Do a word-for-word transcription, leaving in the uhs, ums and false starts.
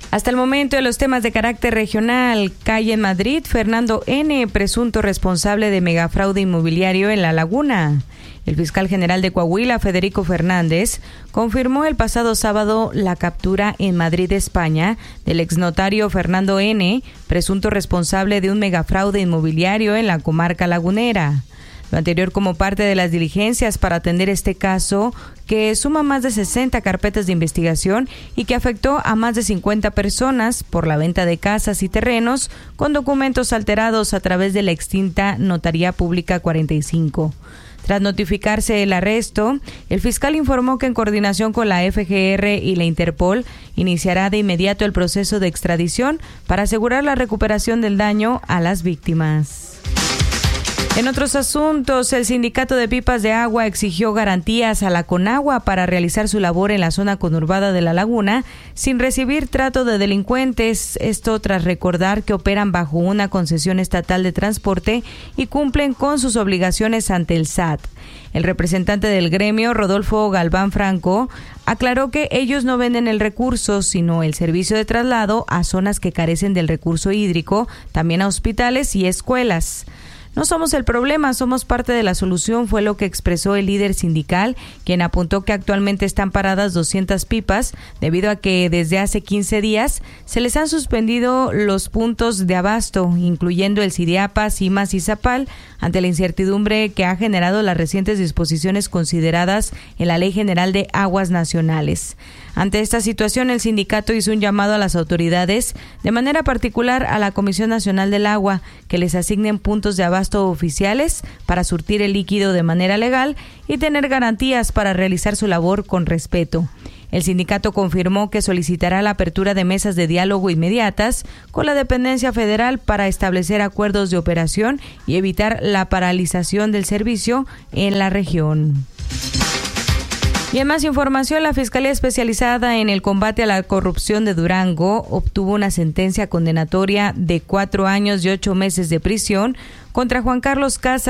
Hasta el momento de los temas de carácter regional, calle en Madrid, Fernando N., presunto responsable de megafraude inmobiliario en La Laguna. El fiscal general de Coahuila, Federico Fernández, confirmó el pasado sábado la captura en Madrid, España, del exnotario Fernando N., presunto responsable de un megafraude inmobiliario en la comarca lagunera. Lo anterior como parte de las diligencias para atender este caso, que suma más de sesenta carpetas de investigación y que afectó a más de cincuenta personas por la venta de casas y terrenos con documentos alterados a través de la extinta Notaría Pública cuarenta y cinco. Tras notificarse el arresto, el fiscal informó que en coordinación con la F G R y la Interpol iniciará de inmediato el proceso de extradición para asegurar la recuperación del daño a las víctimas. En otros asuntos, el Sindicato de Pipas de Agua exigió garantías a la Conagua para realizar su labor en la zona conurbada de La Laguna sin recibir trato de delincuentes, esto tras recordar que operan bajo una concesión estatal de transporte y cumplen con sus obligaciones ante el S A T. El representante del gremio, Rodolfo Galván Franco, aclaró que ellos no venden el recurso, sino el servicio de traslado a zonas que carecen del recurso hídrico, también a hospitales y escuelas. No somos el problema, somos parte de la solución, fue lo que expresó el líder sindical, quien apuntó que actualmente están paradas doscientas pipas debido a que desde hace quince días se les han suspendido los puntos de abasto, incluyendo el Siriapa, Cimas y Zapal, ante la incertidumbre que ha generado las recientes disposiciones consideradas en la Ley General de Aguas Nacionales. Ante esta situación, el sindicato hizo un llamado a las autoridades, de manera particular a la Comisión Nacional del Agua, que les asignen puntos de abasto oficiales para surtir el líquido de manera legal y tener garantías para realizar su labor con respeto. El sindicato confirmó que solicitará la apertura de mesas de diálogo inmediatas con la dependencia federal para establecer acuerdos de operación y evitar la paralización del servicio en la región. Y en más información, la Fiscalía Especializada en el Combate a la Corrupción de Durango obtuvo una sentencia condenatoria de cuatro años y ocho meses de prisión contra Juan Carlos Casas